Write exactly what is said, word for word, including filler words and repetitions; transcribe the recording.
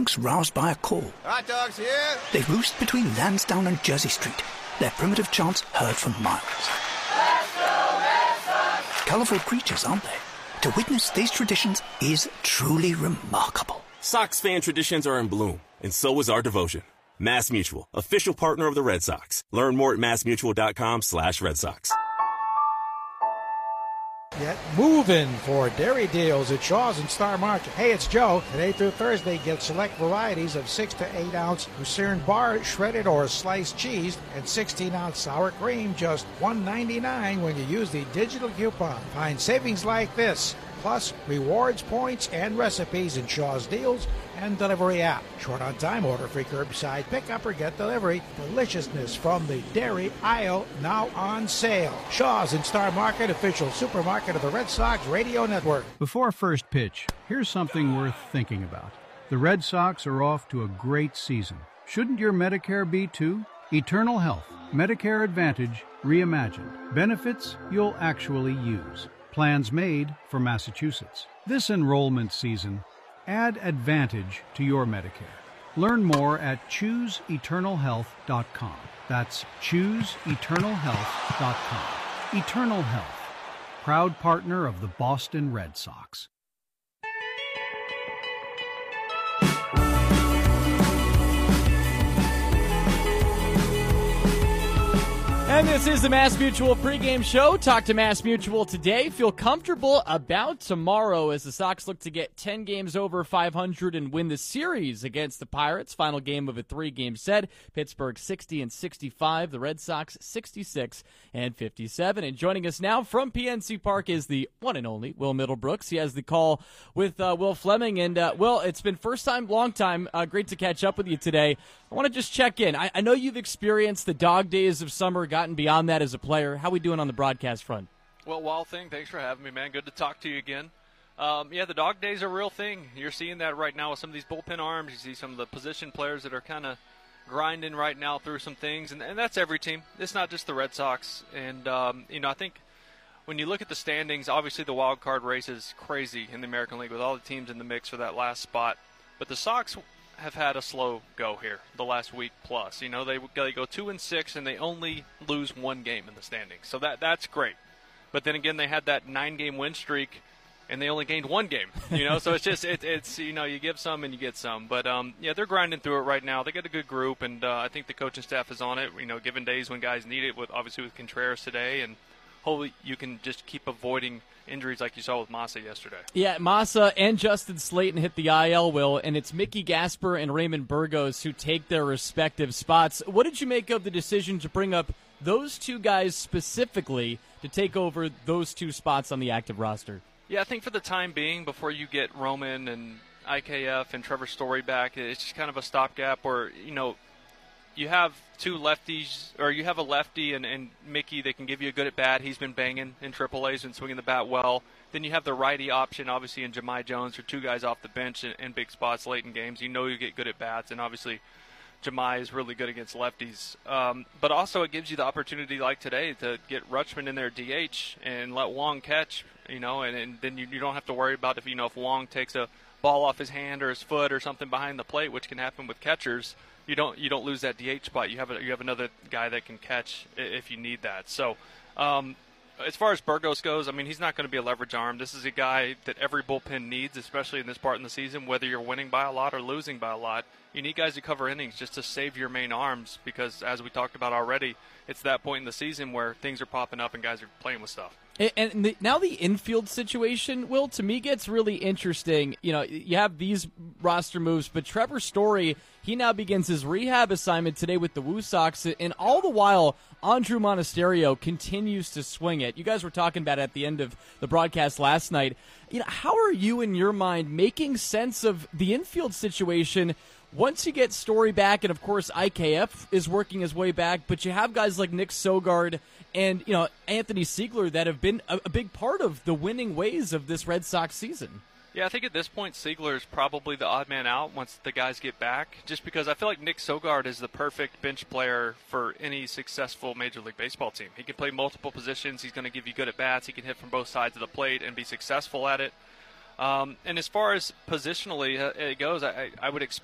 lynx roused by a call. Hot dogs here. They roost between Lansdowne and Jersey Street, their primitive chants heard for miles. Let's go, Red Sox! Colorful creatures, aren't they? To witness these traditions is truly remarkable. Sox fan traditions are in bloom, and so is our devotion. Mass Mutual, official partner of the Red Sox. Learn more at massmutual.com slash Red Sox. Get moving for dairy deals at Shaw's and Star Market. Hey, it's Joe. Today through Thursday, get select varieties of six to eight ounce Lucerne bar, shredded or sliced cheese, and sixteen ounce sour cream, just one ninety-nine when you use the digital coupon. Find savings like this, plus rewards points and recipes in Shaw's Deals and Delivery app. Short on time, order free curbside pickup or get delivery. Deliciousness from the dairy aisle now on sale. Shaw's and Star Market, official supermarket of the Red Sox Radio Network. Before first pitch, here's something worth thinking about. The Red Sox are off to a great season. Shouldn't your Medicare be too? Eternal Health, Medicare Advantage, reimagined. Benefits you'll actually use. Plans made for Massachusetts. This enrollment season, add Advantage to your Medicare. Learn more at choose eternal health dot com. That's choose eternal health dot com. Eternal Health, proud partner of the Boston Red Sox. And this is the Mass Mutual pregame show. Talk to Mass Mutual today. Feel comfortable about tomorrow as the Sox look to get ten games over five hundred and win the series against the Pirates. Final game of a three-game set. Pittsburgh sixty and sixty-five. The Red Sox sixty-six and fifty-seven. And joining us now from P N C Park is the one and only Will Middlebrooks. He has the call with uh, Will Fleming. And, uh, Will, it's been first time, long time. Uh, great to catch up with you today. I want to just check in. I, I know you've experienced the dog days of summer, gotten beyond that as a player. How are we doing on the broadcast front? Well, Wild Thing, thanks for having me, man. Good to talk to you again. Um, yeah, the dog days are a real thing. You're seeing that right now with some of these bullpen arms. You see some of the position players that are kind of grinding right now through some things, and, and that's every team. It's not just the Red Sox. And, um, you know, I think when you look at the standings, obviously the wild card race is crazy in the American League with all the teams in the mix for that last spot. But the Sox have had a slow go here the last week plus. You know, they, they go two and six and they only lose one game in the standings. So that that's great. But then again, they had that nine-game win streak and they only gained one game. You know, so it's just it, it's you know you give some and you get some. But um, yeah, they're grinding through it right now. They got a good group, and uh, I think the coaching staff is on it. You know, given days when guys need it, with obviously with Contreras today, and hopefully you can just keep avoiding injuries like you saw with Massa yesterday. Yeah, Massa and Justin Slayton hit the I L, Will, and it's Mickey Gasper and Raymond Burgos who take their respective spots. What did you make of the decision to bring up those two guys specifically to take over those two spots on the active roster? Yeah, I think for the time being, before you get Roman and I K F and Trevor Story back, it's just kind of a stopgap where, you know, you have two lefties, or you have a lefty and, and Mickey that can give you a good at bat. He's been banging in triple A's and swinging the bat well. Then you have the righty option, obviously, in Jahmai Jones, or two guys off the bench in, in big spots late in games. You know you get good at bats, and obviously Jahmai is really good against lefties. Um, but also it gives you the opportunity, like today, to get Rutschman in there D H and let Wong catch, you know, and, and then you, you don't have to worry about if, you know, if Wong takes a ball off his hand or his foot or something behind the plate, which can happen with catchers. You don't you don't lose that D H spot. You have a, you have another guy that can catch if you need that. So, um, as far as Burgos goes, I mean, he's not going to be a leverage arm. This is a guy that every bullpen needs, especially in this part in the season, whether you're winning by a lot or losing by a lot. You need guys who cover innings just to save your main arms because, as we talked about already, it's that point in the season where things are popping up and guys are playing with stuff. And, and the, now the infield situation, Will, to me gets really interesting. You know, you have these roster moves, but Trevor Story, he now begins his rehab assignment today with the Woo Sox, and all the while, Andrew Monasterio continues to swing it. You guys were talking about it at the end of the broadcast last night. You know, how are you, in your mind, making sense of the infield situation once you get Story back, and of course I K F is working his way back, but you have guys like Nick Sogard and, you know, Anthony Siegler that have been a, a big part of the winning ways of this Red Sox season? Yeah, I think at this point Siegler is probably the odd man out once the guys get back, just because I feel like Nick Sogard is the perfect bench player for any successful Major League Baseball team. He can play multiple positions. He's going to give you good at-bats. He can hit from both sides of the plate and be successful at it. Um, and as far as positionally uh, it goes, I, I would expect